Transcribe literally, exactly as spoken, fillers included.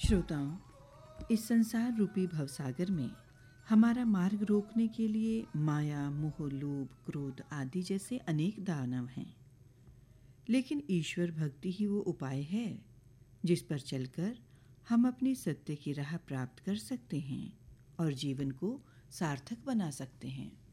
श्रोताओं, इस संसार रूपी भवसागर में हमारा मार्ग रोकने के लिए माया, मोह, लोभ, क्रोध आदि जैसे अनेक दानव हैं। लेकिन ईश्वर भक्ति ही वो उपाय है जिस पर चलकर हम अपनी सत्य की राह प्राप्त कर सकते हैं और जीवन को सार्थक बना सकते हैं।